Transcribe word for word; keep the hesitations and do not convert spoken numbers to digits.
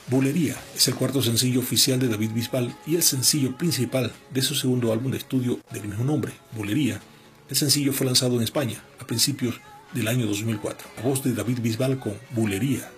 Bulería es el cuarto sencillo oficial de David Bisbal y el sencillo principal de su segundo álbum de estudio del mismo nombre, Bulería. El sencillo fue lanzado en España a principios del año dos mil cuatro. La voz de David Bisbal con Bulería.